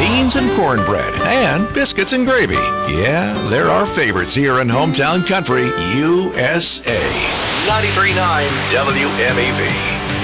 beans and cornbread, and biscuits and gravy. Yeah, they're our favorites here in Hometown Country, USA. 93.9 WMEV.